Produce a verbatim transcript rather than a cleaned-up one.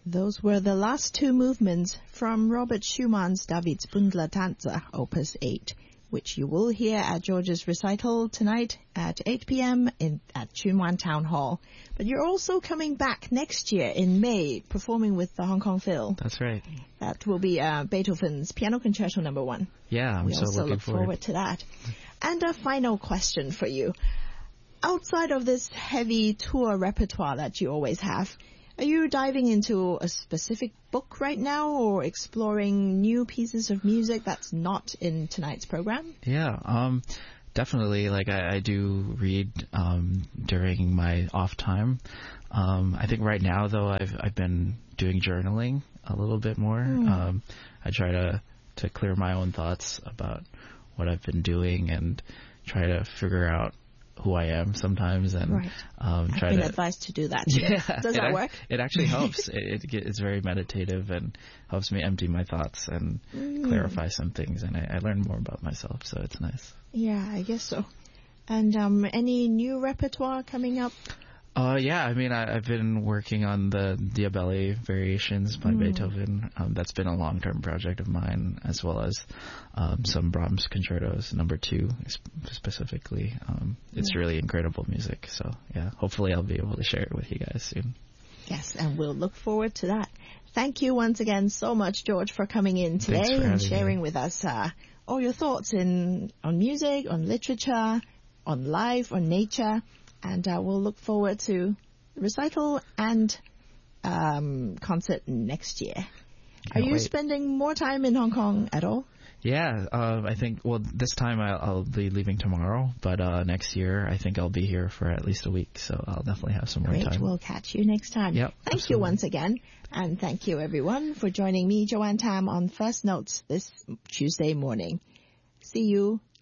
Those were the last two movements from Robert Schumann's Davidsbündler Tanze, Opus eight, which you will hear at George's recital tonight at eight p.m. in at Tsuen Wan Town Hall. But you're also coming back next year in May, performing with the Hong Kong Phil. That's right. That will be uh, Beethoven's Piano Concerto Number One. Yeah, I'm we so also looking look forward. forward to that. And a final question for you. Outside of this heavy tour repertoire that you always have, are you diving into a specific book right now or exploring new pieces of music that's not in tonight's program? Yeah, um, definitely. Like I, I do read um, during my off time. Um, I think right now, though, I've I've been doing journaling a little bit more. Mm. Um, I try to, to clear my own thoughts about what I've been doing and try to figure out who I am sometimes, and right. um, I've try been to advised to do that. Yeah, does that it, work? It actually helps. it, it it's very meditative and helps me empty my thoughts and mm. clarify some things, and I, I learn more about myself. So it's nice. Yeah, I guess so. And um, any new repertoire coming up? Uh, yeah, I mean, I, I've been working on the Diabelli variations by mm. Beethoven. Um, that's been a long-term project of mine, as well as um, some Brahms concertos, number two specifically. Um, it's yeah. really incredible music. So, yeah, hopefully I'll be able to share it with you guys soon. Yes, and we'll look forward to that. Thank you once again so much, George, for coming in today and sharing me. with us uh, all your thoughts in on music, on literature, on life, on nature. And uh, we'll look forward to the recital and um, concert next year. Can't Are you wait. spending more time in Hong Kong at all? Yeah, uh, I think, well, this time I'll, I'll be leaving tomorrow, but uh, next year I think I'll be here for at least a week, so I'll definitely have some more Great. time. We'll catch you next time. Yep, thank absolutely. you once again, and thank you everyone for joining me, Joanne Tam, on First Notes this Tuesday morning. See you